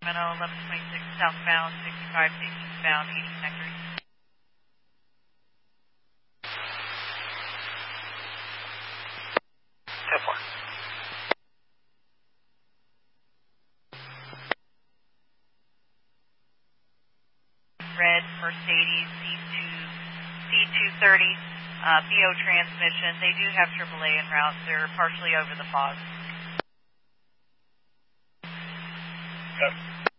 Sacramento, 1126 southbound, 65 to eastbound, 80 connector. 10-4. Red, Mercedes, C230, BO transmission. They do have AAA en route. They're partially over the fog. Yep.